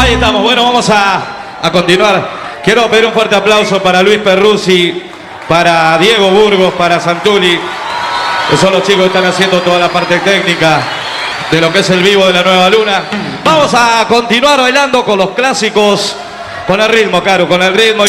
Ahí estamos, bueno, vamos a continuar. Quiero pedir un fuerte aplauso para Luis Perruzzi, para Diego Burgos, para Santuli, que son los chicos que están haciendo toda la parte técnica de lo que es el vivo de la Nueva Luna. Vamos a continuar bailando con los clásicos, con el ritmo, Caro, con el ritmo.